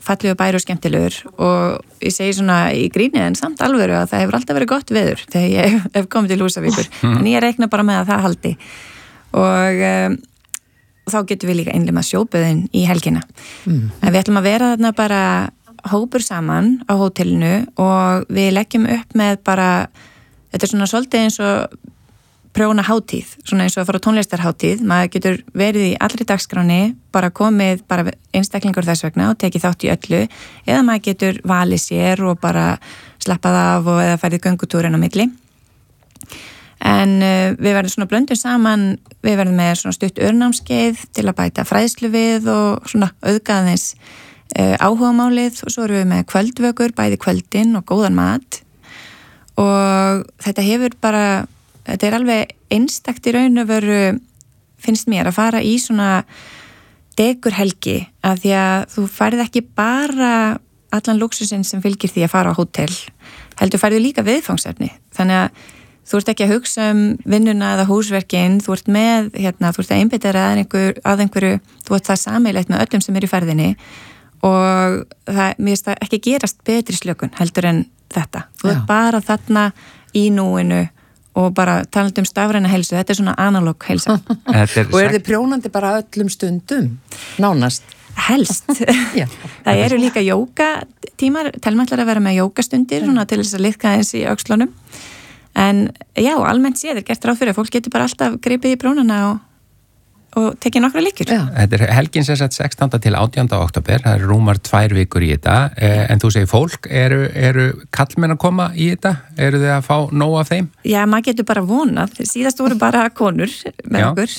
fallegu bær og skemmtilegur og ég segi svona í gríni en samt alvöru að það hefur alltaf verið gott veður þegar ég hef komið til Húsavíkur en ég reikna bara með að það haldi og þá getum við líka innlimað sjóböðin í helgina en við ætlum að vera þarna bara hópur saman á hótelinu og við leggjum upp með bara þetta svona svolítið eins og prjóna hátíð, svona eins og að fara á tónlistarhátíð, maður getur verið í allri dagskráni, bara komið bara einstaklingur þess vegna og tekið þátt í öllu eða maður getur valið sér og bara slappað af og eða færið göngutúrin á milli en við verðum svona blöndum saman, við verðum með svona stutt örnámskeið til að bæta fræðslu við og svona auðgaðins áhugamálið og svo erum við með kvöldvökur, bæði kvöldin og góðan mat og þetta hefur bara þetta er alveg einstakt í raun og veru finnst mér að fara í svona dekurhelgi af því að þú færð ekki bara allan lúksusinn sem fylgir því að fara á hótel heldur færðu líka viðfangsefni þannig að þú ert ekki að hugsa vinnuna eða húsverkin þú ert með, þú ert að einbeita að einhverju, þú ert það sameiginlegt með öllum sem er í ferðinni og mér finnst það ekki gerast betri slökun heldur en þetta þú ert bara þarna í núinu og bara talandi stafræna heilsu, þetta er svona analóg heilsa. Og þið prjónandi bara öllum stundum, nánast? Helst. Það eru líka jógatímar, Telma ætlar að vera með jógastundir svona til þess að liðka eins í öxlunum. En já, almennt séð er gert ráð fyrir að fólk getur bara alltaf gripið í prjónana og tekið nokkra líkjur. Þetta er helgin sem sagt 16. til 18. október, það er rúmar 2 vikur í þetta, en þú segir fólk, eru kallmenn að koma í þetta? Eru þið að fá nóg af þeim? Já, maður getur bara vonað, síðast voru bara konur með okkur,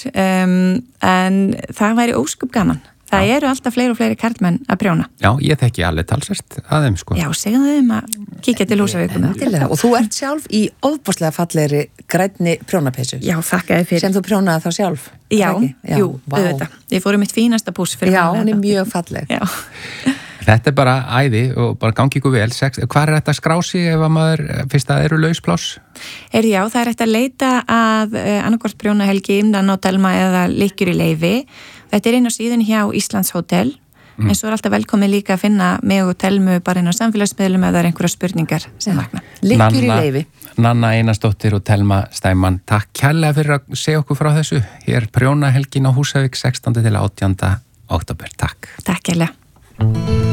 en það væri óskup gaman. Það eru alltaf fleiri og fleiri karlmenn að prjóna. Já, ég þekki alveg talsvert að þeim, sko. Já, segjum þeim að kíkja til Húsavíkur. Og þú ert sjálf í ofboðslega fallegri grænni prjónapeysu. Já, þakka þér fyrir. Sem þú prjónaði þá sjálf? Já, auðvitað. Ég fór mitt fínasta pús fyrir Já, hún er mjög falleg. Já. Þetta er bara æði og bara gangi ykkur vel. Hvað er þetta að skrá sig ef að maður, fyrst að eru lauspláss? Já, það er hægt að leita að annarkvort prjónahelgi, innan á Telma eða lykkjur í leyfi. Þetta er inn á síðan hjá Íslands Hótel, en svo er alltaf velkomið líka að finna mig og Telmu bara inn á samfélagsmiðlum ef það er einhverja spurningar sem vakna. Lykkjur í leyfi. Nanna Einarsdóttir og Telma Steinmann, takk kærlega fyrir að segja okkur frá þessu. Hér prjónahelgin á Húsavík 16. til 18. október. Takk. Takk kærlega.